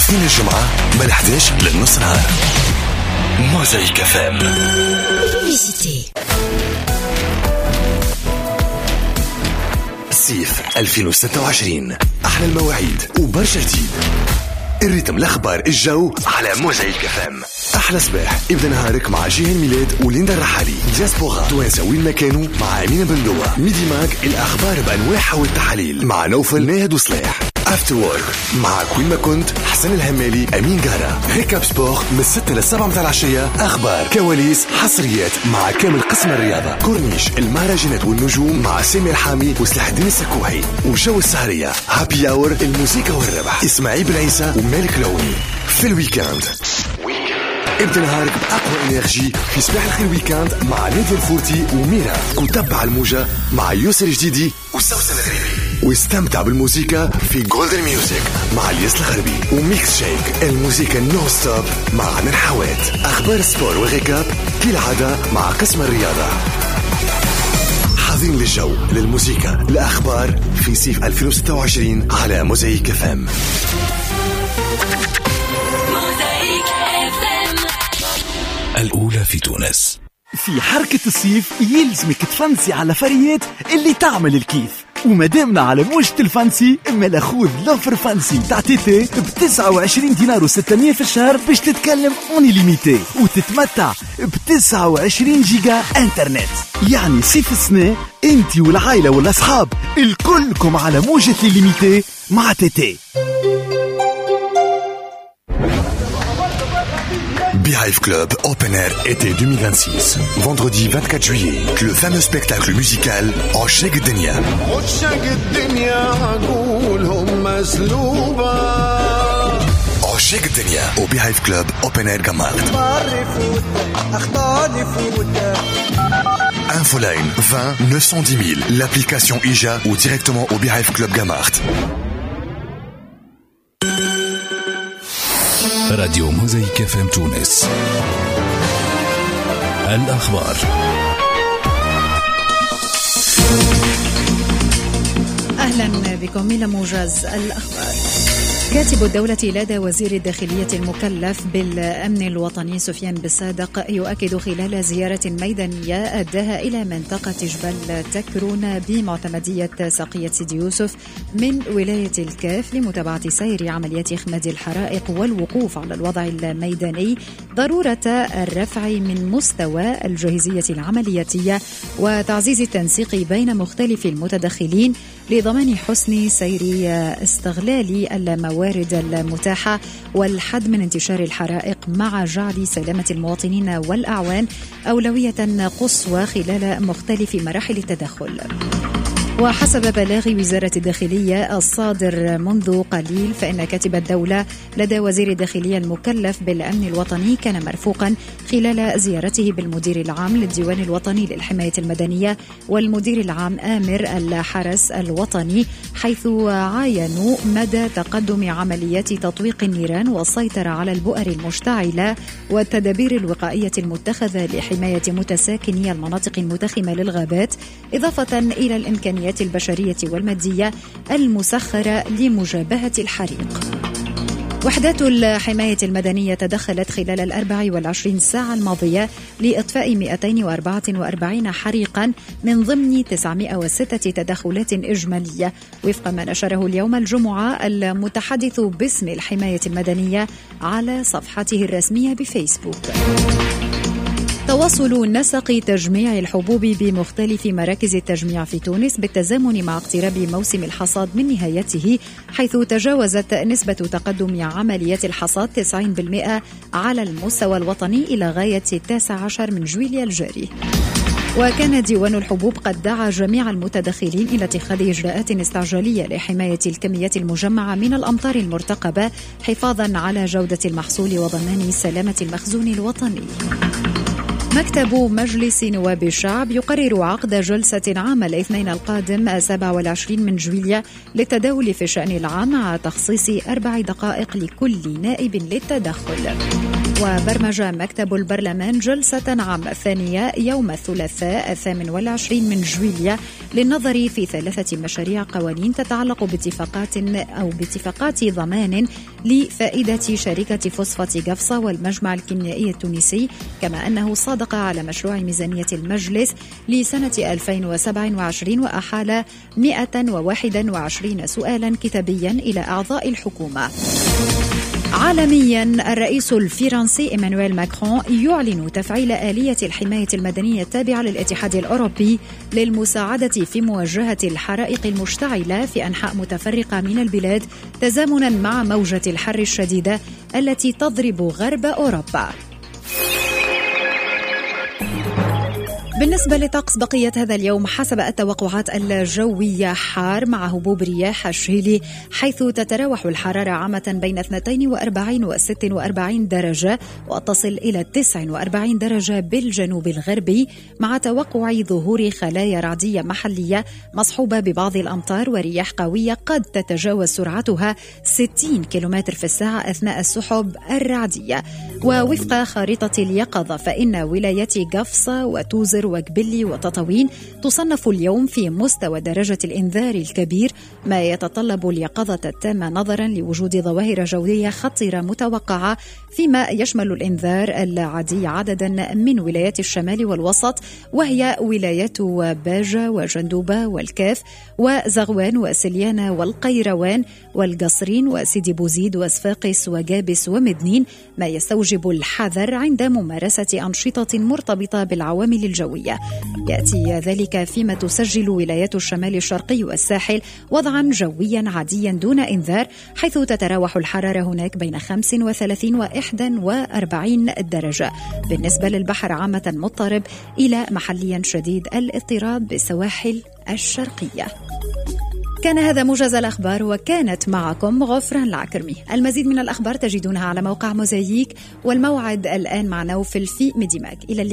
الاثنين الجمعة من 11 للنص نهار. موزايك FM. صيف 2026 أحلى المواعيد وبرشا جديد. الريتم، الأخبار، الجو على موزايك FM. أحلى صباح ابدأ نهارك مع جيهان ميلاد وليندا الرحالي. دياسبورا توانسة وين ما كانوا مع أمينة بندوة. ميدي ماك الأخبار بأنواعها والتحاليل مع نوفل ناهد وصلاح. افتر وورك مع كوين ما كنت حسن الهمالي أمين جارة. ريكاب سبور من 6 ل 7 متاع العشية. أخبار، كواليس، حصريات مع كامل قسم الرياضة. كورنيش، المهرجانات والنجوم مع سامي الحامي وسلاح الدين السكوحي. وجو السهرية هابي اور، الموسيقى والربح إسماعيل بن عيسى ومالك لوني. في الويكاند ابدأ نهارك بأقوى إنرجي في صباح الخير ويكاند مع نادية الفورتي وميرا. وتبع الموجة مع يوسر الجديدي وسوسن الغريبي. واستمتع بالموسيقى في جولدن ميوزك مع الياس الغربي. وميكس شيك الموسيقى نو ستوب مع عن الحوات. أخبار السبور والريكاب كالعادة مع قسم الرياضة. حاضرين للجو، للموسيقى، لأخبار في صيف 2026 على موزايك FM. الأولى في تونس. في حركة الصيف يلزمك تفنسي على فريات اللي تعمل الكيف. ومدامنا على موجة الفانسي اما خذ لوفر فانسي تاع تيتي ب 29 دينار و600 في الشهر باش تتكلم اوني ليميتي وتتمتع ب 29 جيجا انترنت. يعني صيف السنة انتي والعائلة والاصحاب الكلكم على موجة ليميتي مع تيتي. Beehive Club Open Air été 2026. Vendredi 24 juillet, le fameux spectacle musical عشاق الدنيا. عشاق الدنيا au Beehive Club Open Air Gamart. Infoline 20 910 000, l'application IJA ou directement au Beehive Club Gamart. راديو موزايك FM تونس. الأخبار. أهلا بكم إلى موجز الأخبار. كاتب الدولة لدى وزير الداخلية المكلف بالأمن الوطني سفيان بالصادق يؤكد خلال زيارة ميدانية أداها إلى منطقة جبل تكرون بمعتمدية ساقية سيدي يوسف من ولاية الكاف لمتابعة سير عمليات إخماد الحرائق والوقوف على الوضع الميداني، ضرورة الرفع من مستوى الجاهزية العملياتية وتعزيز التنسيق بين مختلف المتدخلين لضمان حسن سير استغلال الموارد المتاحة والحد من انتشار الحرائق مع جعل سلامة المواطنين والأعوان أولوية قصوى خلال مختلف مراحل التدخل. وحسب بلاغ وزارة الداخلية الصادر منذ قليل فإن كاتب الدولة لدى وزير الداخلية المكلف بالأمن الوطني كان مرفوقا خلال زيارته بالمدير العام للديوان الوطني للحماية المدنية والمدير العام آمر الحرس الوطني، حيث عاينوا مدى تقدم عمليات تطويق النيران والسيطرة على البؤر المشتعلة والتدابير الوقائية المتخذة لحماية متساكني المناطق المتخمة للغابات، إضافة إلى الإمكانيات البشرية والمادية المسخرة لمجابهة الحريق. وحدات الحماية المدنية تدخلت خلال 24 ساعة الماضية لإطفاء 244 حريقا من ضمن 906 تدخلات إجمالية، وفق ما نشره اليوم الجمعة المتحدث باسم الحماية المدنية على صفحته الرسمية بفيسبوك. تواصل نسق تجميع الحبوب بمختلف مراكز التجميع في تونس بالتزامن مع اقتراب موسم الحصاد من نهايته، حيث تجاوزت نسبة تقدم عمليات الحصاد 90% على المستوى الوطني إلى غاية 16 من جويليا الجاري. وكان ديوان الحبوب قد دعا جميع المتدخلين إلى اتخاذ إجراءات استعجالية لحماية الكميات المجمعة من الأمطار المرتقبة حفاظا على جودة المحصول وضمان سلامة المخزون الوطني. مكتب مجلس نواب الشعب يقرر عقد جلسة عامة الاثنين القادم 27 من جويليا للتداول في الشأن العام مع تخصيص 4 دقائق لكل نائب للتدخل. وبرمج مكتب البرلمان جلسة عامة ثانية يوم الثلاثاء 28 من جويلية للنظر في 3 مشاريع قوانين تتعلق باتفاقات ضمان لفائدة شركة فوسفات قفصة والمجمع الكيميائي التونسي، كما أنه صادق على مشروع ميزانية المجلس لسنة 2027 وأحال 121 سؤالا كتابيا إلى أعضاء الحكومة. عالميا، الرئيس الفرنسي إيمانويل ماكرون يعلن تفعيل آلية الحماية المدنية التابعة للاتحاد الأوروبي للمساعدة في مواجهة الحرائق المشتعلة في أنحاء متفرقة من البلاد تزامنا مع موجة الحر الشديدة التي تضرب غرب أوروبا. بالنسبة لطقس بقية هذا اليوم، حسب التوقعات الجوية حار مع هبوب رياح الشيلي، حيث تتراوح الحرارة عامة بين 42 و 46 درجة وتصل إلى 49 درجة بالجنوب الغربي، مع توقع ظهور خلايا رعدية محلية مصحوبة ببعض الأمطار ورياح قوية قد تتجاوز سرعتها 60 كيلومتر في الساعة أثناء السحب الرعدية. ووفق خارطة اليقظة، فإن ولايات قفصة وتوزر وقبلي وتطاوين تصنف اليوم في مستوى درجة الإنذار الكبير، ما يتطلب اليقظة التامة نظرا لوجود ظواهر جوية خطيرة متوقعة، فيما يشمل الإنذار العادي عددا من ولايات الشمال والوسط، وهي ولايات باجة وجندوبة والكاف وزغوان وسليانة والقيروان والقصرين وسيدي بوزيد وصفاقس وجابس ومدنين، ما يستوجب الحذر عند ممارسة أنشطة مرتبطة بالعوامل الجوية. يأتي ذلك فيما تسجل ولايات الشمال الشرقي والساحل وضعا جويا عاديا دون إنذار، حيث تتراوح الحرارة هناك بين 35 و 41 درجة. بالنسبة للبحر عامة مضطرب إلى محليا شديد الاضطراب بالسواحل الشرقية. كان هذا موجز الأخبار، وكانت معكم غفران العكرمي. المزيد من الأخبار تجدونها على موقع موزايك، والموعد الآن مع نوفل في ميديماك. إلى